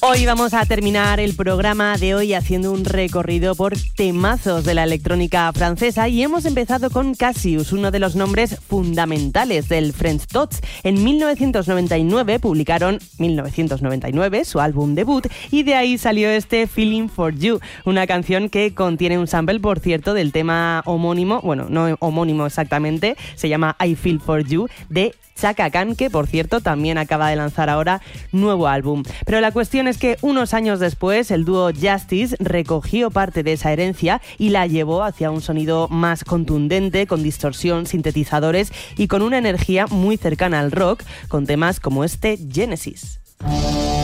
Hoy vamos a terminar el programa de hoy haciendo un recorrido por temazos de la electrónica francesa y hemos empezado con Cassius, uno de los nombres fundamentales del French Touch. En 1999 publicaron 1999 su álbum debut y de ahí salió este Feeling for You, una canción que contiene un sample, por cierto, del tema homónimo, bueno, no homónimo exactamente, se llama I Feel for You, de Chaka Khan, que por cierto también acaba de lanzar ahora nuevo álbum. Pero la cuestión es que unos años después el dúo Justice recogió parte de esa herencia y la llevó hacia un sonido más contundente, con distorsión, sintetizadores y con una energía muy cercana al rock, con temas como este Genesis.